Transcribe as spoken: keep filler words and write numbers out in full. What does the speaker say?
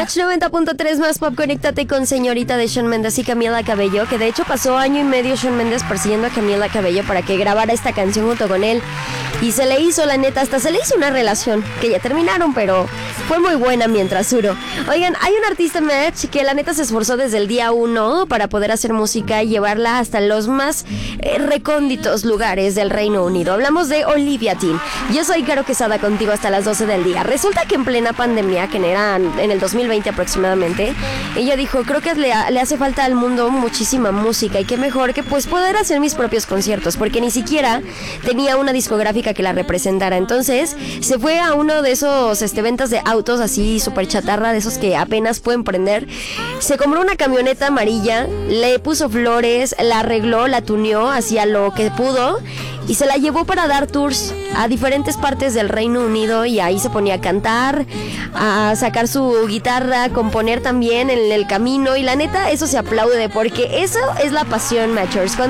Match noventa punto tres más pop, conéctate con Señorita de Shawn Mendes y Camila Cabello, que de hecho pasó año y medio Shawn Mendes persiguiendo a Camila Cabello para que grabara esta canción junto con él. Y se le hizo, la neta, hasta se le hizo una relación, que ya terminaron, pero fue muy buena mientras duró. Oigan, hay un artista, Match, que la neta se esforzó desde el día uno para poder hacer música y llevarla hasta los más eh, recónditos lugares del Reino Unido. Hablamos de Olivia Dean. Yo soy Caro Quesada, contigo hasta las doce del día. Resulta que en plena pandemia, que era en el dos mil veinte aproximadamente, ella dijo, creo que le, le hace falta al mundo muchísima música y qué mejor que pues poder hacer mis propios conciertos, porque ni siquiera tenía una discográfica que la representara. Entonces se fue a uno de esos este, ventas de autos así súper chatarra, de esos que apenas pueden prender. Se compró una camioneta amarilla, le puso flores, la arregló, la tuneó, hacía lo que pudo y se la llevó para dar tours a diferentes partes del Reino Unido, y ahí se ponía a cantar, a sacar su guitarra, a componer también en el camino, y la neta eso se aplaude porque eso es la pasión, Matchers.